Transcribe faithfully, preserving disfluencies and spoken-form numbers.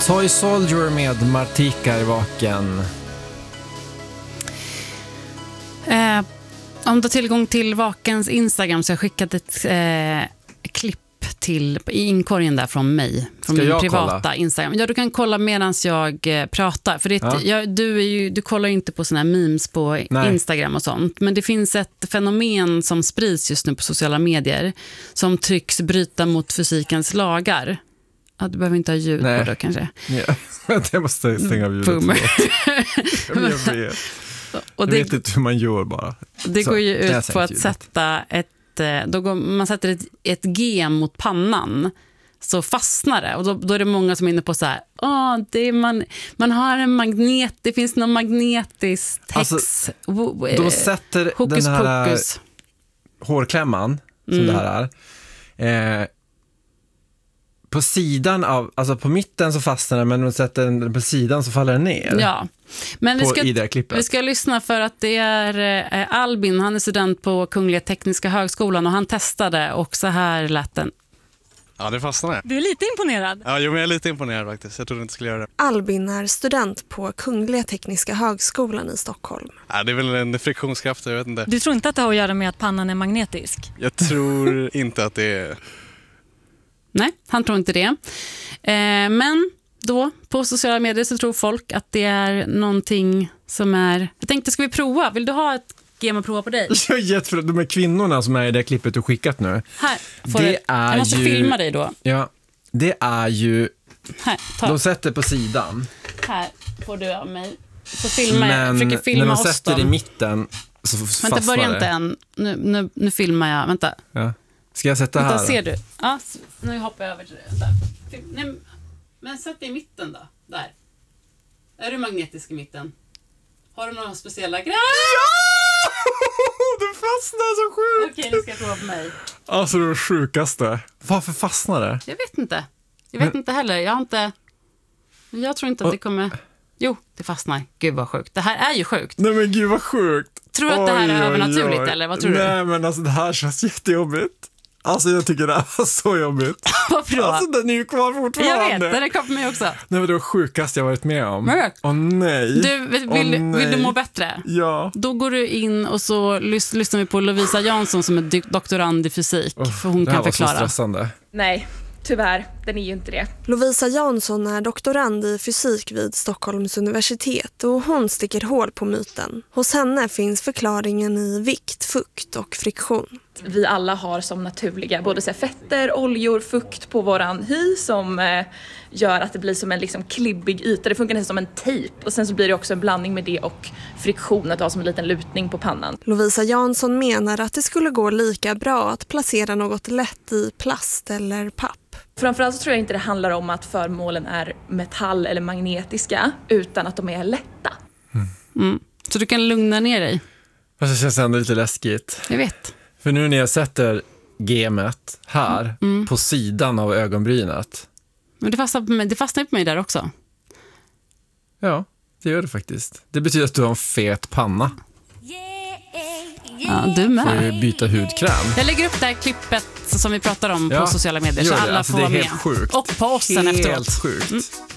Toy Soldier med Martika i vaken. Eh, om du har tillgång till Vakens Instagram så har jag skickat ett eh, klipp till, i inkorgen där från mig. Från Ska min jag privata kolla? Instagram. Ja, du kan kolla medan jag eh, pratar. För det, Ja. jag, du, är ju, du kollar ju inte på såna här memes på Nej. Instagram och sånt. Men det finns ett fenomen som sprids just nu på sociala medier som tycks bryta mot fysikens lagar. Ja, du behöver inte ha ljud Nej. på det kanske. Ja. Jag måste stänga av ljudet. Boomer. Jag vet, Och jag det, vet inte hur man gör bara. det Så, går ju jag har ut sänkt på att ljudet. sätta ett, då går, man sätter ett, ett G mot pannan så fastnar det. Och då, då är det många som är inne på så här, åh, det är man, man har en magnet, det finns någon magnetisk text. Alltså, Wo- De sätter hokus den här pokus. hårklämman som Mm. det här är eh, på sidan av, alltså på mitten så fastnar den, men om du sätter den på sidan så faller den ner. Ja, men vi På, ska, i det här klippet. vi ska lyssna för att det är eh, Albin, han är student på Kungliga Tekniska högskolan och han testade och så här lät den. Ja, det fastnade. Du är lite imponerad. Ja, jo, men jag är lite imponerad faktiskt. Jag trodde inte skulle göra det. Albin är student på Kungliga Tekniska högskolan i Stockholm. Ja, det är väl en friktionskraft, jag vet inte. Du tror inte att det har att göra med att pannan är magnetisk? Jag tror inte att det är... Nej, han tror inte det. Eh, men då på sociala medier så tror folk att det är någonting som är... Jag tänkte, ska vi prova? Vill du ha ett G M att prova på dig? Jag är jätteför, de här kvinnorna som är i det skickat du skickat nu. Här får Det du. är Jag måste ju- filma dig då. Ja, det är ju, Här, ta. de sätter på sidan. Här får du av mig. Så filmar jag. Jag Men försöker när filma man oss sätter då. i mitten så Vänta, fastnar börja det. inte än. Nu, nu, nu filmar jag. Vänta. Ja. Ska jag sätta Vänta, här? ser du? Ja, s- nu hoppar jag över till det. Där. Film- Nej, men sätt dig i mitten då. Där. Är du magnetisk i mitten? Har du några speciella grejer? Det fastnar så sjukt! Okej, nu ska jag prova på mig. Alltså det är det sjukaste. Varför fastnar det? Jag vet inte. Jag vet Men- inte heller. Jag har inte... Jag tror inte att det kommer... Jo, det fastnar. Gud vad sjukt. Det här är ju sjukt. Nej men gud vad sjukt. Tror du att det här är Oj, oj, övernaturligt, oj. eller vad tror du? Nej men alltså det här känns jättejobbigt. Alltså jag tycker det här var så jobbigt. Varför då? Alltså den är ju kvar fortfarande. Jag vet, den är kvar på mig också. Nej men det var sjukaste jag varit med om. Men- Åh nej. Du, vill, Åh, vill, vill nej. du må bättre? Ja. Då går du in och så lys- lyssnar vi på Lovisa Jansson som är dy- doktorand i fysik. Oh, för hon det här kan var så förklara. stressande. Nej, tyvärr. Den är ju inte det. Lovisa Jansson är doktorand i fysik vid Stockholms universitet och hon sticker hål på myten. Hos henne finns förklaringen i vikt, fukt och friktion. Vi alla har som naturliga både så här fetter, oljor, fukt på våran hy som eh, gör att det blir som en liksom klibbig yta. Det funkar nästan som en tejp. Och sen så blir det också en blandning med det och friktion, att ha som en liten lutning på pannan. Lovisa Jansson menar att det skulle gå lika bra att placera något lätt i plast eller papp. Framförallt så tror jag inte det handlar om att föremålen är metall eller magnetiska, utan att de är lätta. Mm. Så du kan lugna ner dig. Fast det känns ändå lite läskigt. Jag vet. För nu när jag sätter gemet här Mm. på sidan av ögonbrynet. Men det fastnar på mig, det fastnar på mig där också. Ja, det gör det faktiskt. Det betyder att du har en fet panna. Ja, du Får med. du byta hudkräm. Jag lägger upp det här klippet som vi pratar om Ja, på sociala medier så gör det. alla Alltså, får det är vara helt med. sjukt. Och på oss sen efteråt. Helt sjukt. Mm.